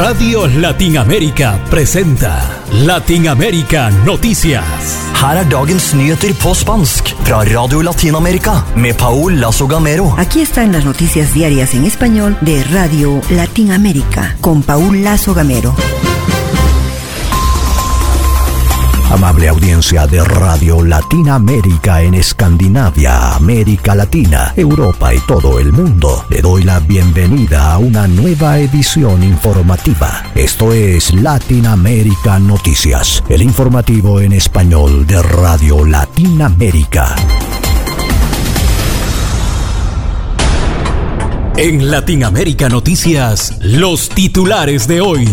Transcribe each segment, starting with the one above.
Radio Latinoamérica presenta Latinoamérica Noticias. Her er dagens nyheter på spansk fra Radio Latinoamérica med Paul Lazo Gamero. Aquí están las noticias diarias en español de Radio Latinoamérica con Paul Lazo Gamero. Amable audiencia de Radio Latinoamérica en Escandinavia, América Latina, Europa y todo el mundo, le doy la bienvenida a una nueva edición informativa. Esto es Latinoamérica Noticias, el informativo en español de Radio Latinoamérica. En Latinoamérica Noticias, los titulares de hoy.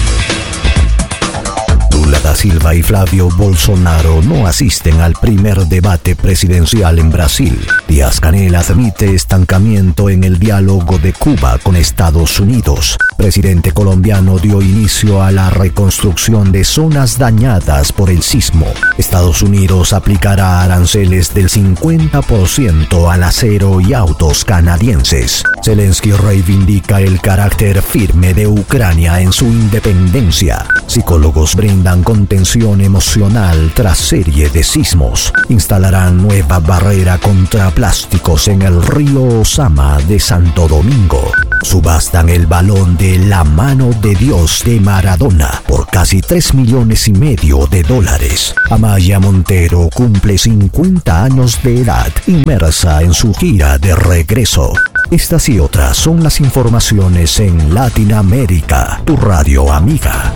Lula da Silva y Flavio Bolsonaro no asisten al primer debate presidencial en Brasil. Díaz-Canel admite estancamiento en el diálogo de Cuba con Estados Unidos. Presidente colombiano dio inicio a la reconstrucción de zonas dañadas por el sismo. Estados Unidos aplicará aranceles del 50% al acero y autos canadienses. Zelensky reivindica el carácter firme de Ucrania en su independencia. Psicólogos brindan contención emocional tras serie de sismos. Instalarán nueva barrera contra plásticos en el río Osama de Santo Domingo. Subastan el balón de La Mano de Dios de Maradona por casi $3,5 millones. Amaya Montero cumple 50 años de edad, inmersa en su gira de regreso. Estas y otras son las informaciones en Latinoamérica, tu radio amiga.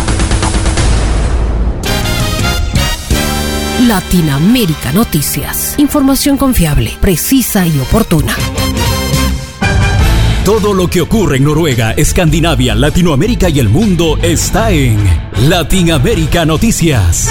Latinoamérica Noticias. Información confiable, precisa y oportuna. Todo lo que ocurre en Noruega, Escandinavia, Latinoamérica y el mundo está en Latinoamérica Noticias.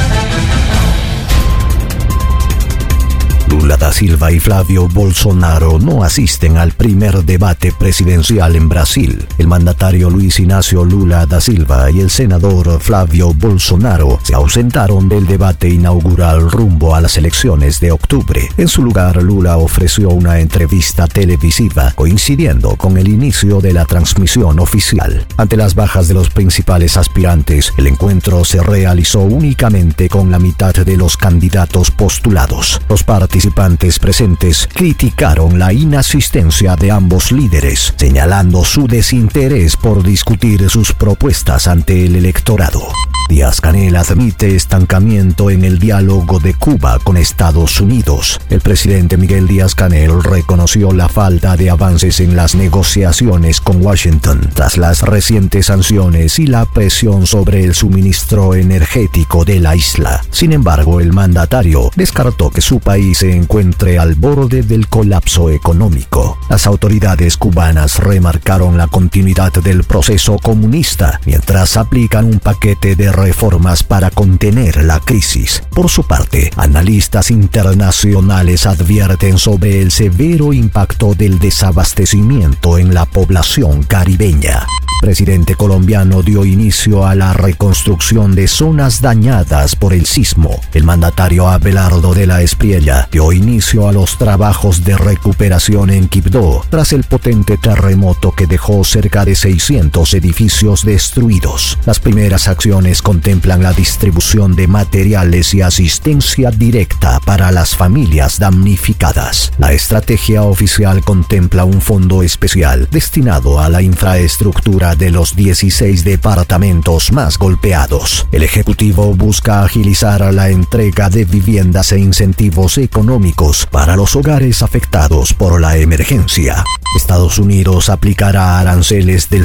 Lula da Silva y Flavio Bolsonaro no asisten al primer debate presidencial en Brasil. El mandatario Luis Ignacio Lula da Silva y el senador Flavio Bolsonaro se ausentaron del debate inaugural rumbo a las elecciones de octubre. En su lugar, Lula ofreció una entrevista televisiva coincidiendo con el inicio de la transmisión oficial. Ante las bajas de los principales aspirantes, el encuentro se realizó únicamente con la mitad de los candidatos postulados. Los participantes presentes criticaron la inasistencia de ambos líderes, señalando su desinterés por discutir sus propuestas ante el electorado. Díaz-Canel admite estancamiento en el diálogo de Cuba con Estados Unidos. El presidente Miguel Díaz-Canel reconoció la falta de avances en las negociaciones con Washington tras las recientes sanciones y la presión sobre el suministro energético de la isla. Sin embargo, el mandatario descartó que su país se encuentre al borde del colapso económico. Las autoridades cubanas remarcaron la continuidad del proceso comunista mientras aplican un paquete de reformas para contener la crisis. Por su parte, analistas internacionales advierten sobre el severo impacto del desabastecimiento en la población caribeña. El presidente colombiano dio inicio a la reconstrucción de zonas dañadas por el sismo. El mandatario Abelardo de la Espriella dio inicio a los trabajos de recuperación en Quibdó tras el potente terremoto que dejó cerca de 600 edificios destruidos. Las primeras acciones contemplan la distribución de materiales y asistencia directa para las familias damnificadas. La estrategia oficial contempla un fondo especial destinado a la infraestructura de los 16 departamentos más golpeados. El Ejecutivo busca agilizar la entrega de viviendas e incentivos económicos para los hogares afectados por la emergencia. Estados Unidos aplicará aranceles del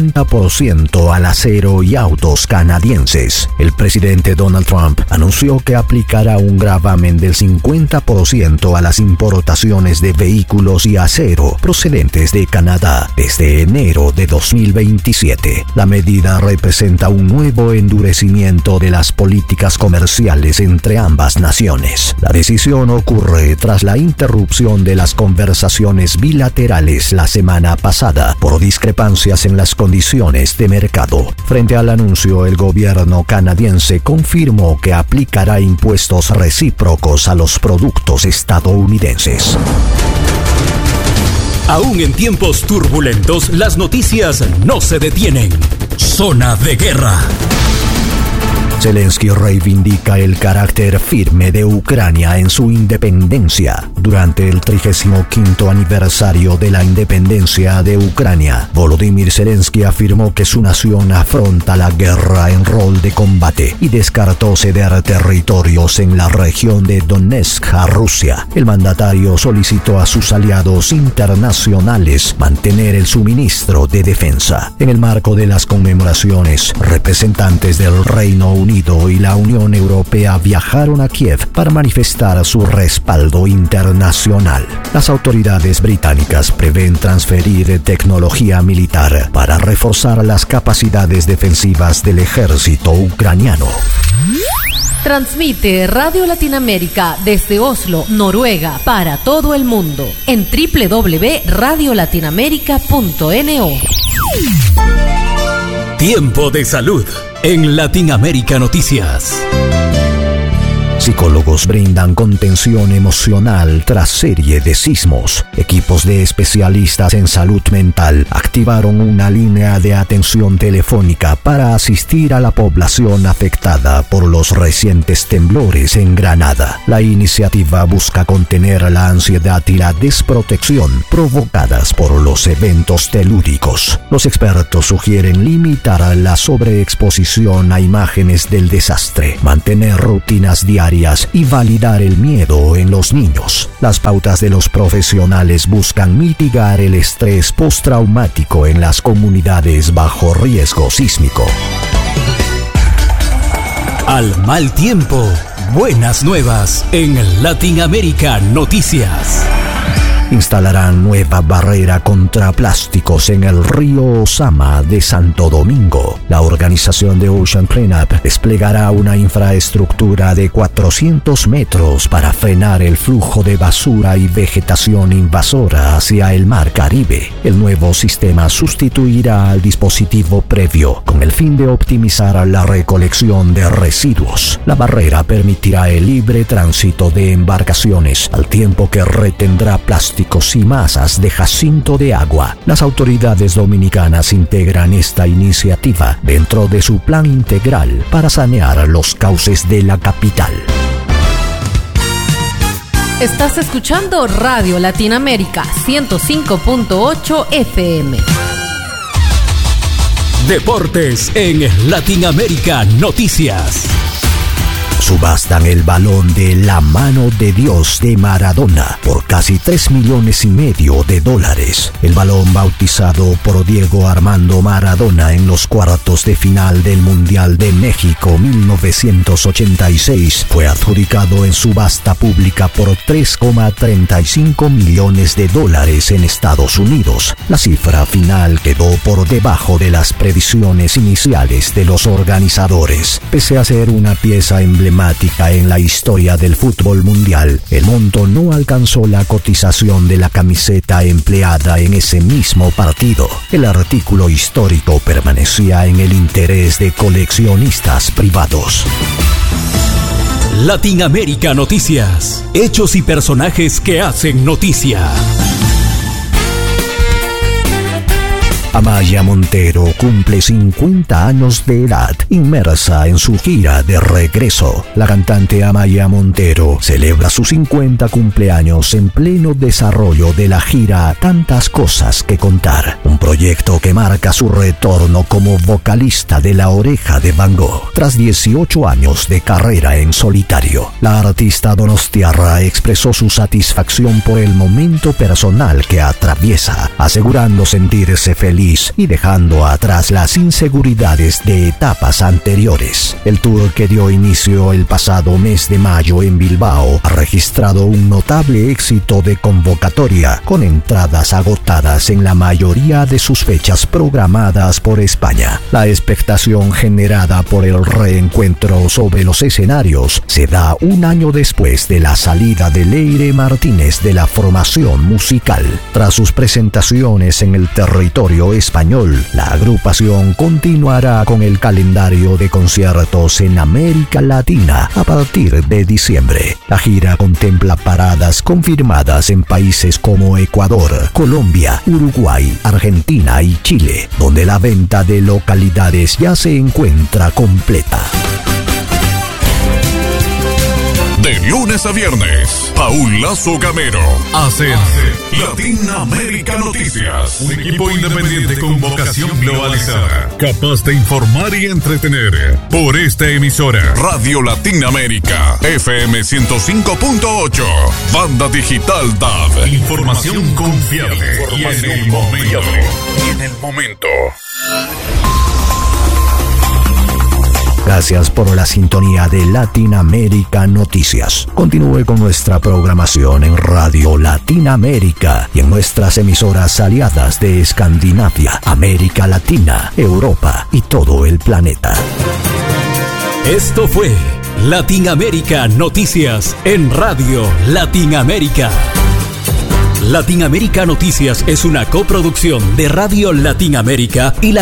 50% al acero y autos canadienses. El presidente Donald Trump anunció que aplicará un gravamen del 50% a las importaciones de vehículos y acero procedentes de Canadá desde enero de 2027. La medida representa un nuevo endurecimiento de las políticas comerciales entre ambas naciones. La decisión ocurre tras la interrupción de las conversaciones bilaterales la semana pasada por discrepancias en las condiciones de mercado. Frente al anuncio, el gobierno canadiense confirmó que aplicará impuestos recíprocos a los productos estadounidenses. Aún en tiempos turbulentos, las noticias no se detienen. Zona de Guerra. Zelensky reivindica el carácter firme de Ucrania en su independencia. Durante el 35º aniversario de la independencia de Ucrania, Volodymyr Zelensky afirmó que su nación afronta la guerra en rol de combate y descartó ceder territorios en la región de Donetsk a Rusia. El mandatario solicitó a sus aliados internacionales mantener el suministro de defensa. En el marco de las conmemoraciones, representantes del Reino Unido y la Unión Europea viajaron a Kiev para manifestar su respaldo internacional. Las autoridades británicas prevén transferir tecnología militar para reforzar las capacidades defensivas del ejército ucraniano. Transmite Radio Latinoamérica desde Oslo, Noruega, para todo el mundo en www.radiolatinoamerica.no. Tiempo de salud en Latinoamérica Noticias. Psicólogos brindan contención emocional tras serie de sismos. Equipos de especialistas en salud mental activaron una línea de atención telefónica para asistir a la población afectada por los recientes temblores en Granada. La iniciativa busca contener la ansiedad y la desprotección provocadas por los eventos telúricos. Los expertos sugieren limitar la sobreexposición a imágenes del desastre, mantener rutinas diarias y validar el miedo en los niños. Las pautas de los profesionales buscan mitigar el estrés postraumático en las comunidades bajo riesgo sísmico. Al mal tiempo, buenas nuevas en Latinoamérica Noticias. Instalarán nueva barrera contra plásticos en el río Osama de Santo Domingo. La organización de Ocean Cleanup desplegará una infraestructura de 400 metros para frenar el flujo de basura y vegetación invasora hacia el Mar Caribe. El nuevo sistema sustituirá al dispositivo previo con el fin de optimizar la recolección de residuos. La barrera permitirá el libre tránsito de embarcaciones al tiempo que retendrá plásticos y masas de jacinto de agua. Las autoridades dominicanas integran esta iniciativa dentro de su plan integral para sanear los cauces de la capital. Estás escuchando Radio Latinoamérica 105.8 FM. Deportes en Latinoamérica Noticias. Subastan el balón de la mano de Dios de Maradona por casi $3,5 millones. El balón, bautizado por Diego Armando Maradona en los cuartos de final del Mundial de México 1986, fue adjudicado en subasta pública por $3,35 millones en Estados Unidos. La cifra final quedó por debajo de las previsiones iniciales de los organizadores. Pese a ser una pieza emblemática en la historia del fútbol mundial, el monto no alcanzó la cotización de la camiseta empleada en ese mismo partido. El artículo histórico permanecía en el interés de coleccionistas privados. Latinoamérica Noticias. Hechos y personajes que hacen noticia. Amaya Montero cumple 50 años de edad, inmersa en su gira de regreso. La cantante Amaya Montero celebra sus 50 cumpleaños en pleno desarrollo de la gira Tantas Cosas que Contar, un proyecto que marca su retorno como vocalista de La Oreja de Van Gogh, tras 18 años de carrera en solitario. La artista donostiarra expresó su satisfacción por el momento personal que atraviesa, asegurando sentirse feliz y dejando atrás las inseguridades de etapas anteriores. El tour, que dio inicio el pasado mes de mayo en Bilbao, ha registrado un notable éxito de convocatoria, con entradas agotadas en la mayoría de sus fechas programadas por España. La expectación generada por el reencuentro sobre los escenarios se da un año después de la salida de Leire Martínez de la formación musical. Tras sus presentaciones en el territorio territorio español. La agrupación continuará con el calendario de conciertos en América Latina a partir de diciembre. La gira contempla paradas confirmadas en países como Ecuador, Colombia, Uruguay, Argentina y Chile, donde la venta de localidades ya se encuentra completa. De lunes a viernes, Paul Lazo Gamero hace Latinoamérica Noticias. Un equipo independiente con vocación globalizada, capaz de informar y entretener. Por esta emisora, Radio Latinoamérica, FM 105.8, Banda Digital DAB. Información confiable y en el momento. Gracias por la sintonía de Latinoamérica Noticias. Continúe con nuestra programación en Radio Latinoamérica y en nuestras emisoras aliadas de Escandinavia, América Latina, Europa y todo el planeta. Esto fue Latinoamérica Noticias en Radio Latinoamérica. Latinoamérica Noticias es una coproducción de Radio Latinoamérica y la